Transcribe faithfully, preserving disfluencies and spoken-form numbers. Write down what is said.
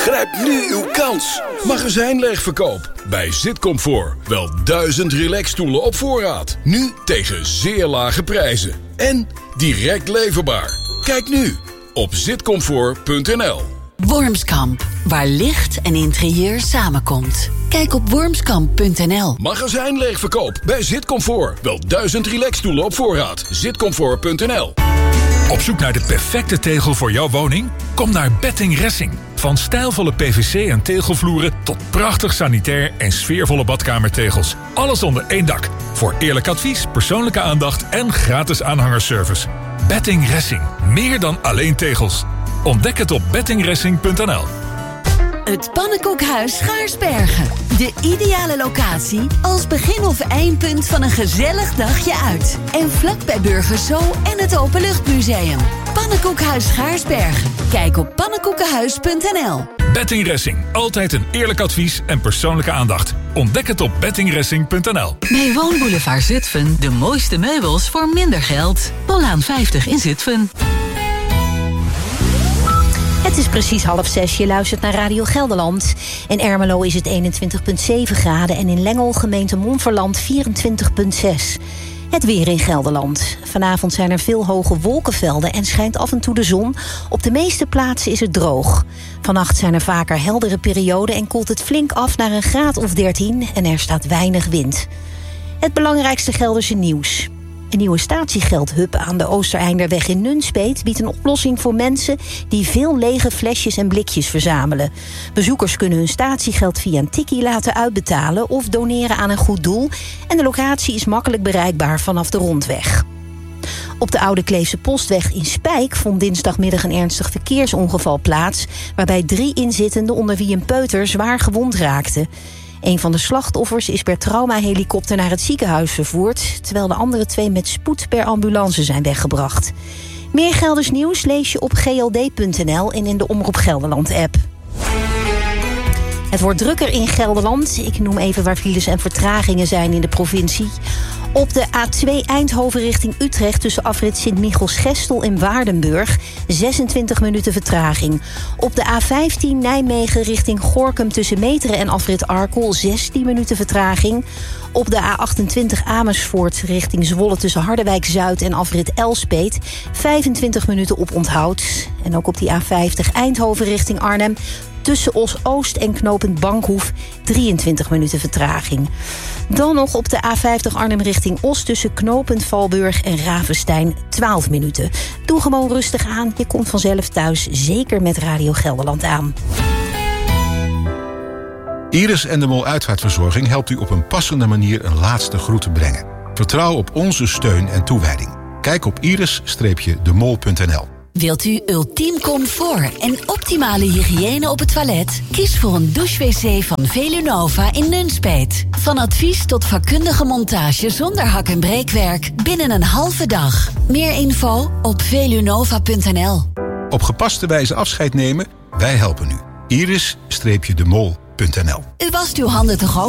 Grijp nu uw kans. Magazijnleegverkoop bij Zitcomfort. Wel duizend relaxstoelen op voorraad. Nu tegen zeer lage prijzen. En direct leverbaar. Kijk nu op zitcomfort punt n l. Wormskamp, waar licht en interieur samenkomt. Kijk op wormskamp punt n l. Magazijnleegverkoop bij Zitcomfort. Wel duizend relaxstoelen op voorraad. zitcomfort punt n l. Op zoek naar de perfecte tegel voor jouw woning? Kom naar Betting Ressing. Van stijlvolle P V C en tegelvloeren tot prachtig sanitair en sfeervolle badkamertegels. Alles onder één dak. Voor eerlijk advies, persoonlijke aandacht en gratis aanhangerservice. Betting Ressing. Meer dan alleen tegels. Ontdek het op betting ressing punt n l. Het Pannenkoekhuis Schaarsbergen. De ideale locatie als begin- of eindpunt van een gezellig dagje uit. En vlakbij Burgers Zoo en het Openluchtmuseum. Pannenkoekhuis Schaarsbergen. Kijk op pannenkoekenhuis punt n l. Betting Ressing. Altijd een eerlijk advies en persoonlijke aandacht. Ontdek het op betting ressing punt n l. Bij Woonboulevard Zutphen de mooiste meubels voor minder geld. Bollaan vijftig in Zutphen. Het is precies half zes, je luistert naar Radio Gelderland. In Ermelo is het eenentwintig komma zeven graden en in Lengel, gemeente Montferland, vierentwintig komma zes. Het weer in Gelderland. Vanavond zijn er veel hoge wolkenvelden en schijnt af en toe de zon. Op de meeste plaatsen is het droog. Vannacht zijn er vaker heldere perioden en koelt het flink af naar een graad of dertien... en er staat weinig wind. Het belangrijkste Gelderse nieuws. Een nieuwe statiegeldhub aan de Oostereinderweg in Nunspeet biedt een oplossing voor mensen die veel lege flesjes en blikjes verzamelen. Bezoekers kunnen hun statiegeld via een tikkie laten uitbetalen of doneren aan een goed doel. En de locatie is makkelijk bereikbaar vanaf de rondweg. Op de Oude Kleefse Postweg in Spijk vond dinsdagmiddag een ernstig verkeersongeval plaats, waarbij drie inzittenden, onder wie een peuter, zwaar gewond raakten. Een van de slachtoffers is per traumahelikopter naar het ziekenhuis vervoerd, terwijl de andere twee met spoed per ambulance zijn weggebracht. Meer Gelders nieuws lees je op g l d punt n l en in de Omroep Gelderland-app. Het wordt drukker in Gelderland. Ik noem even waar files en vertragingen zijn in de provincie. Op de A twee Eindhoven richting Utrecht tussen afrit Sint-Michels-Gestel en Waardenburg zesentwintig minuten vertraging. Op de A vijftien Nijmegen richting Gorinchem tussen Meteren en afrit Arkel zestien minuten vertraging. Op de A achtentwintig Amersfoort richting Zwolle tussen Harderwijk-Zuid en afrit Elspeet vijfentwintig minuten oponthoud. En ook op die A vijftig Eindhoven richting Arnhem tussen Os-Oost en knooppunt Bankhoef drieëntwintig minuten vertraging. Dan nog op de A vijftig Arnhem richting Os tussen knooppunt Valburg en Ravenstein twaalf minuten. Doe gewoon rustig aan, je komt vanzelf thuis, zeker met Radio Gelderland aan. Iris en de Mol Uitvaartverzorging helpt u op een passende manier een laatste groet te brengen. Vertrouw op onze steun en toewijding. Kijk op iris streepje de mol punt n l. Wilt u ultiem comfort en optimale hygiëne op het toilet? Kies voor een douche-wc van Velunova in Nunspeet. Van advies tot vakkundige montage zonder hak- en breekwerk binnen een halve dag. Meer info op velunova punt n l. Op gepaste wijze afscheid nemen? Wij helpen u. iris streepje de mol punt n l. U wast uw handen toch ook